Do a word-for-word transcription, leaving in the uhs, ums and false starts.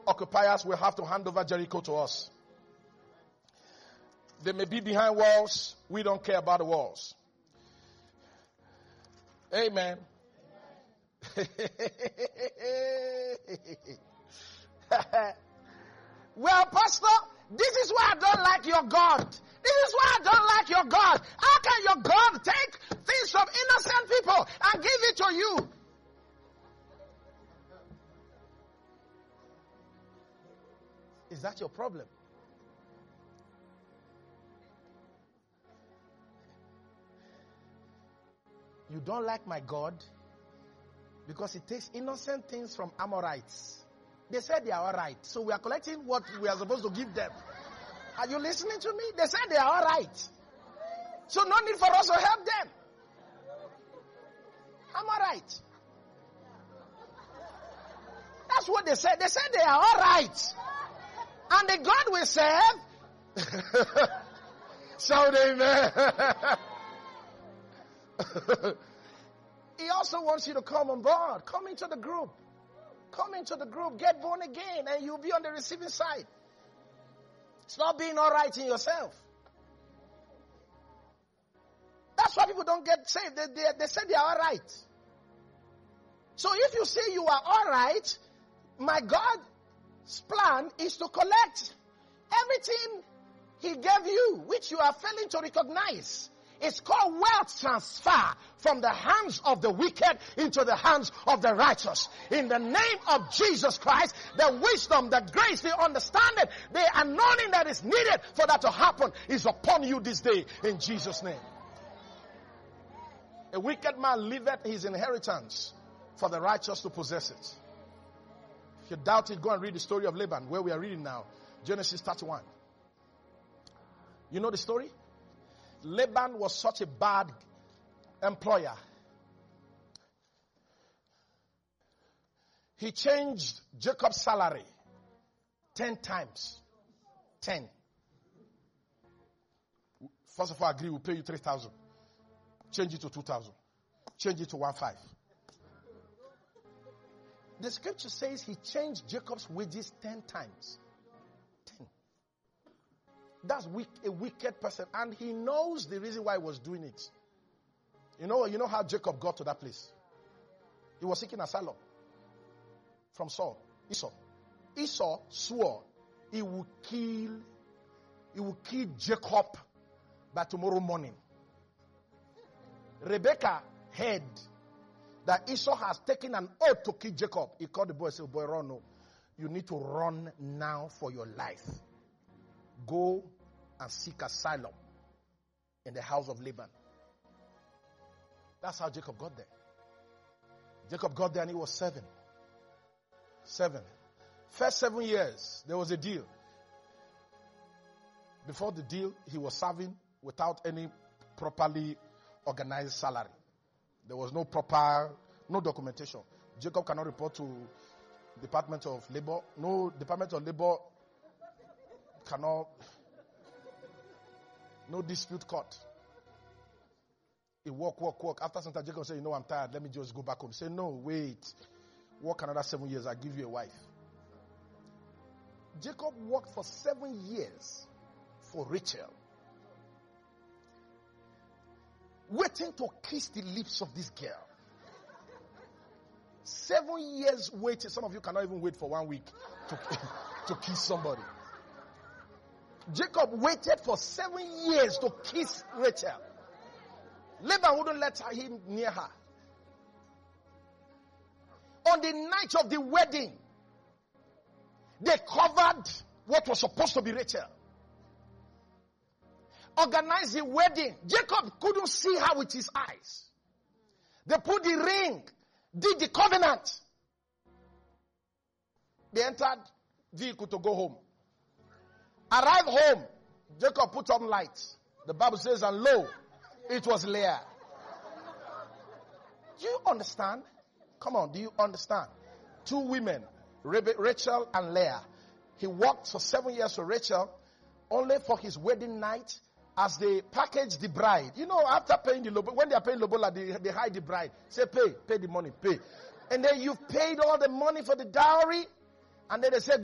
occupiers will have to hand over Jericho to us. They may be behind walls. We don't care about the walls. Amen. Well, Pastor, this is why I don't like your God. This is why I don't like your God. How can your God take things from innocent people and give it to you? Is that your problem? You don't like my God because it takes innocent things from Amorites. They said they are all right. So we are collecting what we are supposed to give them. Are you listening to me? They said they are all right. So no need for us to help them. I'm all right. That's what they said. They said they are all right. And the God we serve, shout amen. He also wants you to come on board. Come into the group. Come into the group. Get born again and you'll be on the receiving side. It's not being all right in yourself. That's why people don't get saved. They, they, they say they are all right. So if you say you are all right, my God's plan is to collect everything He gave you, which you are failing to recognize. It's called wealth transfer from the hands of the wicked into the hands of the righteous. In the name of Jesus Christ, the wisdom, the grace, the understanding, the anointing that is needed for that to happen is upon you this day in Jesus' name. A wicked man leaveth his inheritance for the righteous to possess it. If you doubt it, go and read the story of Laban, where we are reading now. Genesis thirty-one. You know the story? Laban was such a bad employer. He changed Jacob's salary ten times. Ten. First of all, agree, we'll pay you three thousand. Change it to two thousand. Change it to one five. The scripture says he changed Jacob's wages ten times. Ten. That's weak, a wicked person. And he knows the reason why he was doing it. You know, you know how Jacob got to that place? He was seeking asylum from Saul. Esau. Esau swore he would kill, he would kill Jacob by tomorrow morning. Rebekah heard that Esau has taken an oath to kill Jacob. He called the boy and said, boy, run no. You need to run now for your life. Go and seek asylum in the house of Laban. That's how Jacob got there. Jacob got there and he was seven. Seven. First seven years, there was a deal. Before the deal, he was serving without any properly organized salary. There was no proper, no documentation. Jacob cannot report to Department of Labor. No Department of Labor cannot, no dispute court. He walk, walk, walk. After some time, Jacob said, you know, I'm tired. Let me just go back home. He said, no, wait. Work another seven years. I'll give you a wife. Jacob worked for seven years for Rachel, waiting to kiss the lips of this girl. Seven years waiting. Some of you cannot even wait for one week to, to kiss somebody. Jacob waited for seven years to kiss Rachel. Laban wouldn't let him near her. On the night of the wedding, they covered what was supposed to be Rachel. Organized the wedding. Jacob couldn't see her with his eyes. They put the ring, did the covenant. They entered vehicle to go home. Arrived home, Jacob put on lights. The Bible says, and lo, it was Leah. Do you understand? Come on, do you understand? Two women, Rachel and Leah. He worked for seven years for Rachel, only for his wedding night, as they packaged the bride. You know, after paying the lobola, when they are paying lobola, they, they hide the bride. Say, pay, pay the money, pay. And then you've paid all the money for the dowry, and then they say,